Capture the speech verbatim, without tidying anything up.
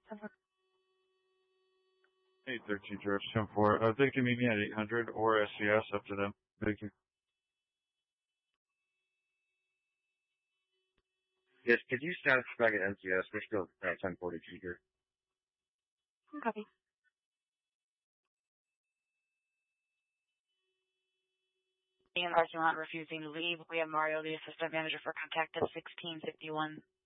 eight thirteen George, ten four. Uh, they can meet me at eight hundred or S C S, up to them. Thank you. Yes, could you status back at M C S? We're still at ten forty-two here. Copy. In the parking lot refusing to leave. We have Mario, the assistant manager, for contact at sixteen fifty-one.